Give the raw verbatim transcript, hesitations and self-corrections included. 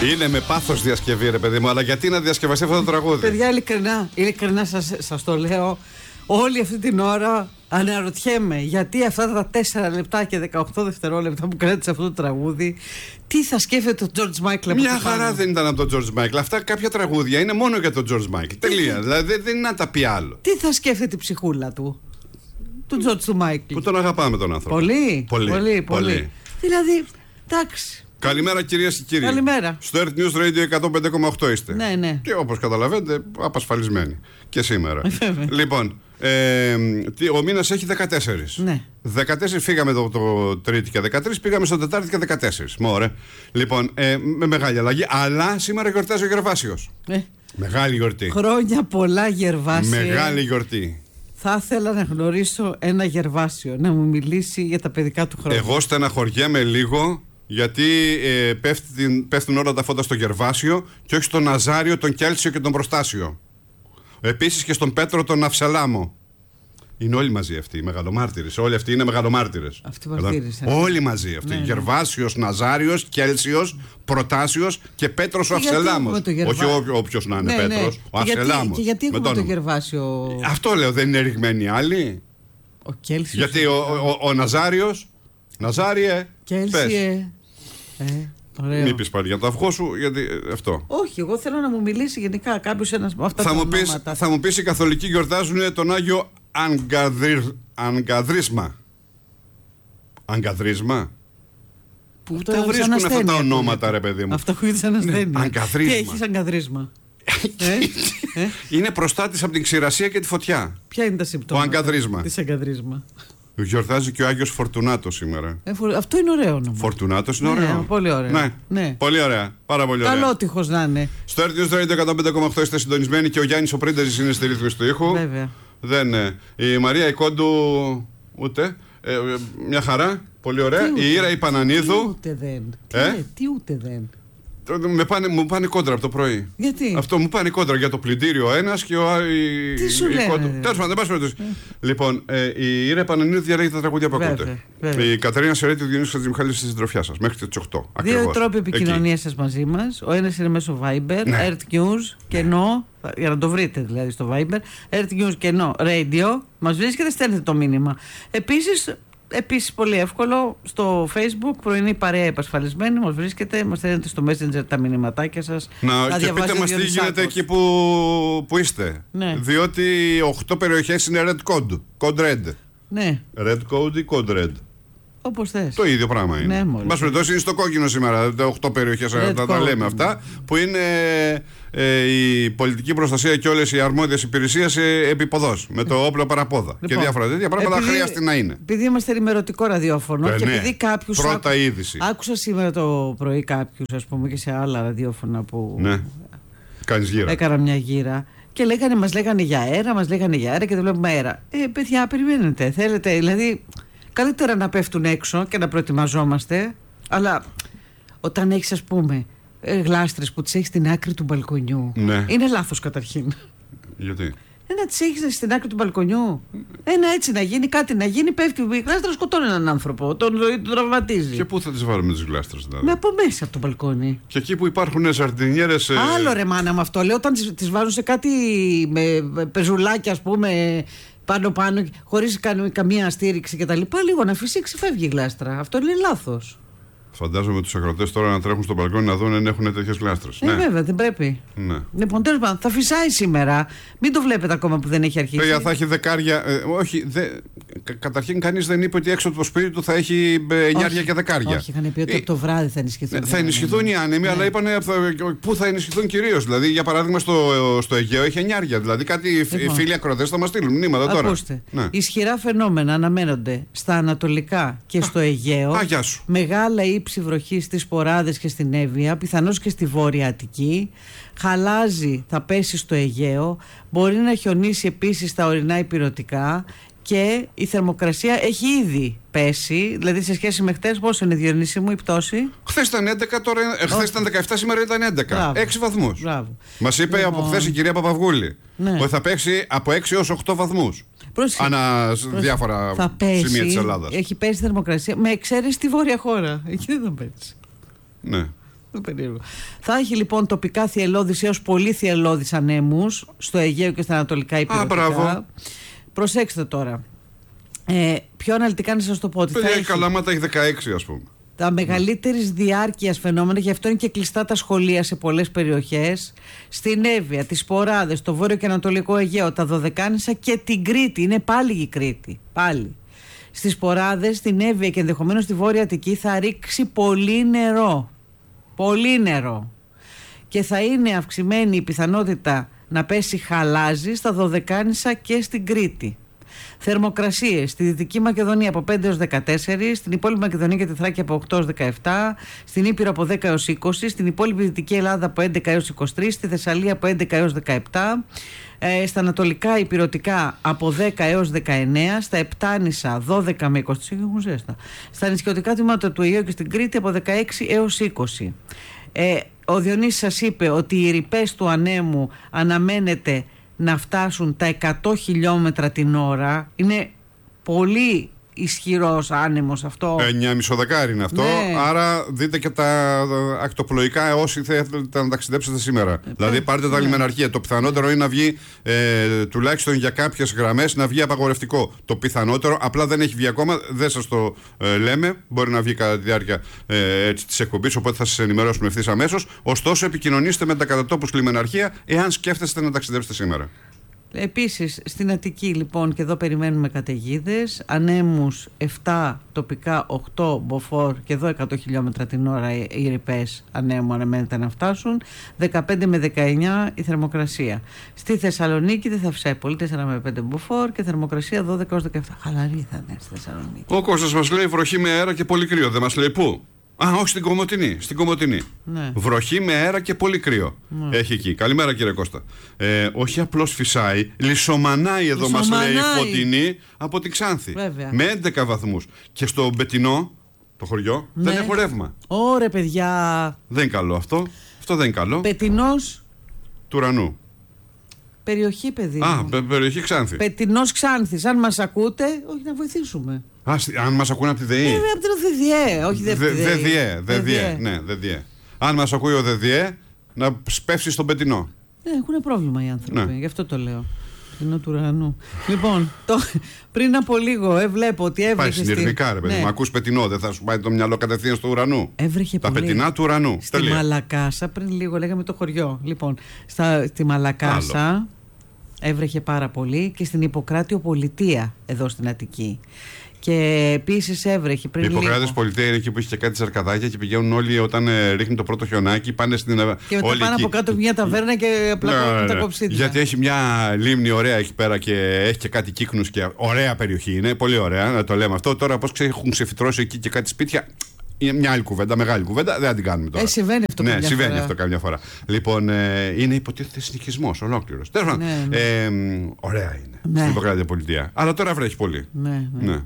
Είναι με πάθος διασκευή, ρε παιδί μου, αλλά γιατί να διασκευαστεί αυτό το τραγούδι? Παιδιά, ειλικρινά, ειλικρινά σας, σας το λέω. Όλη αυτή την ώρα αναρωτιέμαι γιατί αυτά τα τέσσερα λεπτά και δεκαοκτώ δευτερόλεπτα που κράτησε αυτό το τραγούδι, τι θα σκέφτεται ο George Michael. Μια χαρά δεν ήταν από τον George Michael. Αυτά κάποια τραγούδια είναι μόνο για τον George Michael. Τελεία. Δηλαδή δεν είναι να τα πει άλλο. Τι θα σκέφτεται η ψυχούλα του, του George του Michael. Που τον αγαπάμε τον άνθρωπο. Πολύ, πολύ, πολύ. πολύ. πολύ. Δηλαδή, εντάξει. Καλημέρα κυρίες και κύριοι. Καλημέρα. Στο Earth News Radio εκατόν πέντε κόμμα οκτώ είστε. Ναι, ναι. Και όπως καταλαβαίνετε, απασφαλισμένοι. Και σήμερα. Λοιπόν, ε, ο μήνας έχει δεκατέσσερα. Ναι. δεκατέσσερα φύγαμε το, το Τρίτη και δεκατρείς, πήγαμε στο Τετάρτη και δεκατέσσερα. Μωρέ. Λοιπόν, ε, με μεγάλη αλλαγή. Αλλά σήμερα γιορτάζει ο Γερβάσιος. Ε. Μεγάλη γιορτή. Χρόνια πολλά, Γερβάσιο. Μεγάλη γιορτή. Θα ήθελα να γνωρίσω ένα Γερβάσιο, να μου μιλήσει για τα παιδικά του χρόνια. Εγώ στεναχωριέμαι λίγο. Γιατί ε, πέφτουν, πέφτουν όλα τα φώτα στο Γερβάσιο και όχι στον Ναζάριο, τον Κέλσιο και τον Προστάσιο. Επίσης και στον Πέτρο τον Αυσαλάμο. Είναι όλοι μαζί αυτοί οι μεγαλομάρτυρες. Όλοι αυτοί είναι μεγαλομάρτυρες. Αυτοί μαρτύρες. Όλοι μαζί αυτοί. Ναι, ναι. Γερβάσιος, Ναζάριος, Κέλσιος, Προτάσιος και Πέτρος ο Αυσελάμος. Γερβά... Όχι όποιος να είναι, ναι, Πέτρος. Ναι. Ο Αυσελάμος. Και γιατί έχουμε τον Γερβάσιο. Αυτό λέω, δεν είναι ρηγμένοι άλλοι. Ο Κέλσιος. Γιατί ο, ο, ο, ο Ναζάριος. Ναζάριε. Κέλσιε. Ε, Μην πεις πάλι για το αυγό σου, γιατί ε, αυτό. Όχι, εγώ θέλω να μου μιλήσει γενικά κάποιος ένας από αυτά θα τα μου πεις, ονόματα. Θα μου πεις οι καθολικοί γιορτάζουν τον Άγιο Αγκαδρι... Αγκαδρίσμα. Αγκαδρίσμα. Πού τα βρίσκουν αυτά τα ονόματα, ρε παιδί μου. Αυτό ακούγεται σαν ασθένεια. Ναι, αγκαδρίσμα. Τι έχεις αγκαδρίσμα? ε? ε? Είναι προστάτης από την ξηρασία και τη φωτιά. Ποια είναι τα συμπτώματα? Ο αγκαδρίσμα. Τι αγκαδρίσμα? Γιορτάζει και ο Άγιος Φορτουνάτος σήμερα. Ε, φο... Αυτό είναι ωραίο όνομα. Φορτουνάτος είναι ναι, ωραίο. Πολύ ωραίο. Ναι. Ναι. Πολύ ωραία. Πάρα πολύ ωραία. Καλό τείχος να είναι. Στο Earth News Radio εκατόν πέντε κόμμα οκτώ είστε συντονισμένοι και ο Γιάννης ο Πρίντεζης είναι στη ρύθμιση του ήχου. Βέβαια. Δεν είναι. Η Μαρία η Κόντου ούτε. Ε, μια χαρά. Πολύ ωραία. Τι η Ήρα η Πανανίδου. Τι ούτε δεν. Τι, ε? λέ, τι ούτε δεν. Με πάνε, μου πάνε κόντρα από το πρωί. Γιατί? Αυτό μου πάνε κόντρα για το πλυντήριο ο ένας και ο άλλο. Τι σου λένε? Τέλος πάντων, δεν πας περιπτώσει. Λοιπόν, ε, η Ήρα Πανανίδου διαλέγει τα τραγούδια που ακούτε. Η Κατερίνα Σερέτη, ο Διονύσης Χατζημιχάλης στη συντροφιά σας μέχρι τις οκτώ. Δύο ακριβώς. τρόποι επικοινωνίας σας μαζί μας. Ο ένας είναι μέσω Viber, ναι. Earth News, κενό, για να το βρείτε δηλαδή στο Viber. Earth News, κενό, Radio. Μας βρίσκεται, στέλνετε το μήνυμα. Επίσης. Επίσης πολύ εύκολο στο Facebook, πρωινή παρέα επασφαλισμένη, μας βρίσκεται, μας στέλνετε στο Messenger τα μηνυματάκια σας. Να, να και πείτε μας τι γίνεται εκεί που, που είστε. Ναι. Διότι οκτώ περιοχές είναι Red Code, Code Red. Ναι. Red Code ή Code Red. Όπως θες. Το ίδιο πράγμα είναι. Ναι, μόλις. Μας περιπτώσει είναι στο κόκκινο σήμερα. Τα οκτώ περιοχές τα, τα λέμε αυτά. Που είναι ε, η πολιτική προστασία και όλες οι αρμόδιες υπηρεσίες ε, επίποδος. Με το όπλο παραπόδα. Λοιπόν, και διάφορα τέτοια πράγματα επειδή, χρειάζεται να είναι. Επειδή είμαστε ενημερωτικό ραδιόφωνο ε, και ναι. επειδή κάποιους. Πρώτα άκου, είδηση. Άκουσα σήμερα το πρωί κάποιους, ας πούμε, και σε άλλα ραδιόφωνα που. Ναι. Κάνεις γύρα. Έκανα μια γύρα. Και λέγανε, μας λέγανε για αέρα, μας λέγανε για αέρα και δεν βλέπουμε αέρα. Ε, παιδιά, περιμένετε. Θέλετε, δηλαδή. Καλύτερα να πέφτουν έξω και να προετοιμαζόμαστε, αλλά όταν έχεις, ας πούμε, γλάστρες που τις έχεις στην άκρη του μπαλκονιού, ναι. είναι λάθος καταρχήν. Γιατί? Ένα τις έχεις στην άκρη του μπαλκονιού. Ένα έτσι να γίνει, κάτι να γίνει, πέφτει η γλάστρα, σκοτώνει έναν άνθρωπο, τον, τον τραυματίζει. Και πού θα τις βάλουμε τις γλάστρες, δηλαδή? Με από μέσα από το μπαλκόνι. Και εκεί που υπάρχουν ζαρτινιέρες. Ε... Άλλο ρε μάνα με αυτό. Λέω όταν τις, τις βάζουν σε κάτι με πεζουλάκια, ας πούμε. Πάνω-πάνω, χωρίς καμία στήριξη κτλ. Λίγο να φυσήξει, φεύγει η γλάστρα. Αυτό είναι λάθος. Φαντάζομαι τους ακροτές τώρα να τρέχουν στο μπαλκόνι να δουν αν έχουν τέτοιες γλάστρες. Ε, ναι, βέβαια, δεν πρέπει. Ναι. Λοιπόν, τέλος πάντων, θα φυσάει σήμερα. Μην το βλέπετε ακόμα που δεν έχει αρχίσει. Παιδιά, θα έχει δεκάρια. Ε, όχι, δε, κα, καταρχήν κανείς δεν είπε ότι έξω από το σπίτι του θα έχει εννιάρια και δεκάρια. Όχι, είχαν πει ότι ε, το βράδυ θα ενισχυθούν. Ε, θα ενισχυθούν οι άνεμοι, ναι. Αλλά είπανε πού θα ενισχυθούν κυρίως. Δηλαδή, για παράδειγμα, στο, στο Αιγαίο έχει εννιάρια. Δηλαδή, κάτι λοιπόν, φίλοι ακροτές θα μας στείλουν μηνύματα τώρα. Ακούστε. Ναι. Ισχυρά φαινόμενα αναμένονται στα ανατολικά και στο Αιγαίο. Α, γεια σου. Μεγάλα ύψη βροχή στις Ποράδες και στην Εύβοια, πιθανώς και στη Βόρεια Αττική. Χαλάζι θα πέσει στο Αιγαίο. Μπορεί να χιονίσει επίσης στα ορεινά ηπειρωτικά. Και η θερμοκρασία έχει ήδη πέσει. Δηλαδή σε σχέση με χτες, πόσο είναι, Διονύση μου, η πτώση? Χθες ήταν έντεκα, τώρα ε, χθες ήταν δεκαεπτά, σήμερα ήταν έντεκα. Μπράβο. έξι βαθμούς. Μας είπε λοιπόν, από χθες η κυρία Παπαυγούλη, ναι, ότι θα παίξει από έξι έως οκτώ βαθμούς. Πρόσεχε. Ανά πρόσεχε. Διάφορα θα πέσει, σημεία της Ελλάδας. Έχει πέσει η θερμοκρασία με εξαίρεση τη βόρεια χώρα. Εκεί δεν θα πέσει. Ναι. Θα έχει λοιπόν τοπικά θυελλώδεις έως πολύ θυελλώδεις ανέμους στο Αιγαίο και στα Ανατολικά Ηπειρωτικά. Προσέξτε τώρα. Ε, πιο αναλυτικά να σας το πω ότι Παιδιά, θα η έχει Καλαμάτα έχει δεκαέξι, ας πούμε. τα μεγαλύτερης διάρκειας φαινόμενα, γι' αυτό είναι και κλειστά τα σχολεία σε πολλές περιοχές. Στην Εύβοια, τις Σποράδες, το Βόρειο και Ανατολικό Αιγαίο, τα Δωδεκάνησα και την Κρήτη. Είναι πάλι η Κρήτη. Πάλι. Στις Σποράδες, στην Εύβοια και ενδεχομένως στη Βόρεια Αττική θα ρίξει πολύ νερό. Πολύ νερό. Και θα είναι αυξημένη η πιθανότητα να πέσει χαλάζι στα Δωδεκάνησα και στην Κρήτη. Θερμοκρασίες στη Δυτική Μακεδονία από πέντε έως δεκατέσσερα, στην υπόλοιπη Μακεδονία και τη Θράκη από οκτώ έως δεκαεπτά, στην Ήπειρο από δέκα έως είκοσι, στην υπόλοιπη Δυτική Ελλάδα από έντεκα έως είκοσι τρία, στη Θεσσαλία από έντεκα έως δεκαεπτά, ε, στα Ανατολικά Ηπειρωτικά από δέκα έως δεκαεννέα, στα Επτάνησα δώδεκα με είκοσι τρία, έχουν ζέστα, στα νησιωτικά τμήματα του Αιγαίου και στην Κρήτη από δεκαέξι έως είκοσι. Ε, ο Διονύσης σας είπε ότι οι ρηπές του ανέμου αναμένεται να φτάσουν τα εκατό χιλιόμετρα την ώρα. Είναι πολύ ισχυρός άνεμος αυτό. εννιά κόμμα πέντε δεκάρι είναι αυτό. Ναι. Άρα δείτε και τα ακτοπλοϊκά όσοι θέλετε να ταξιδέψετε σήμερα. Ε, δηλαδή πάρτε ναι. τα λιμεναρχεία. Το πιθανότερο είναι να βγει ε, τουλάχιστον για κάποιες γραμμές να βγει απαγορευτικό. Το πιθανότερο, απλά δεν έχει βγει ακόμα, δεν σας το ε, λέμε. Μπορεί να βγει κατά τη διάρκεια ε, της εκπομπής, οπότε θα σας ενημερώσουμε ευθύς αμέσως. Ωστόσο, επικοινωνήστε με τα κατατόπους λιμεναρχεία εάν σκέφτεστε να ταξιδέψετε σήμερα. Επίσης στην Αττική λοιπόν, και εδώ περιμένουμε καταιγίδες, ανέμους επτά τοπικά, οκτώ μποφόρ και εδώ εκατό χιλιόμετρα την ώρα οι ρηπές ανέμου αναμένεται να φτάσουν, δεκαπέντε με δεκαεννέα η θερμοκρασία. Στη Θεσσαλονίκη δεν θα φυσάει πολύ, τέσσερα με πέντε μποφόρ και θερμοκρασία δώδεκα έως δεκαεπτά. Χαλαρή θα είναι στη Θεσσαλονίκη. Ο Κώστας μας λέει βροχή με αέρα και πολύ κρύο, δεν μας λέει πού. Α, όχι, στην Κομοτηνή. Στην Κομοτηνή. Ναι. Βροχή με αέρα και πολύ κρύο. Ναι. Έχει εκεί. Καλημέρα, κύριε Κώστα. Ε, όχι απλώς φυσάει, λισομανάει εδώ, μας λέει η Φωτεινή από τη Ξάνθη. Βέβαια. Με έντεκα βαθμούς. Και στο Μπετινό, το χωριό, ναι. δεν έχω ρεύμα. Ωρε, παιδιά. Δεν είναι καλό αυτό. Αυτό δεν είναι καλό. Πετινός. Του ουρανού. Περιοχή, παιδί. Α, πε, περιοχή Ξάνθη. Πετινός Ξάνθης. Αν μας ακούτε, όχι να βοηθήσουμε. Α, αν μας ακούνε από τη ΔΕΗ. Ε, από την ΔΕΔΙΕ, όχι ΔΕΔΙΕ. ΔΕΔΙΕ, ναι, ΔΕΔΙΕ. Αν μας ακούει ο ΔΕΔΙΕ, να σπεύσει στον Πετινό. Ναι, έχουν πρόβλημα οι άνθρωποι, ναι. γι' αυτό το λέω. Πετινό του ουρανού. Λοιπόν, το, πριν από λίγο ε, βλέπω ότι έβρεχε. Πάει συνειρμικά, στη... ρε παιδί. Ναι. Μα ακούς Πετινό, δεν θα σου πάει το μυαλό κατευθείαν στο ουρανού. Έβρεχε Τα πολύ. πετινά του ουρανού. Στη Τελεία. Μαλακάσα, πριν λίγο λέγαμε το χωριό. Λοιπόν, στα, στη Μαλακάσα. Άλλο. Έβρεχε πάρα πολύ και στην Ιπποκράτιο Πολιτεία εδώ στην Αττική. Και επίσης έβρεχε πριν. Η Ιπποκράτιος Πολιτεία είναι εκεί που έχει και κάτι σαρκαδάκια και πηγαίνουν όλοι όταν ε, ρίχνει το πρώτο χιονάκι. Πάνε στην. Και μετά πάνε από κάτω μια ταβέρνα και απλά ναι, τα κοψίδια. Γιατί έχει μια λίμνη ωραία εκεί πέρα και έχει και κάτι κύκνους και ωραία περιοχή είναι. Πολύ ωραία να το λέμε αυτό. Τώρα πώς έχουν ξεφυτρώσει εκεί και κάτι σπίτια. Είναι μια άλλη κουβέντα, μεγάλη κουβέντα, δεν θα την κάνουμε τώρα. Ε, συμβαίνει αυτό ναι, καμιά συμβαίνει φορά. αυτό καμιά φορά. Λοιπόν, ε, είναι υποτίθεται συνοικισμός ολόκληρος. Τέλος πάντων, ναι, ναι. ε, ωραία είναι ναι. στην Ιπποκράτεια Πολιτεία. Αλλά τώρα βρέχει πολύ. Ναι, ναι. ναι.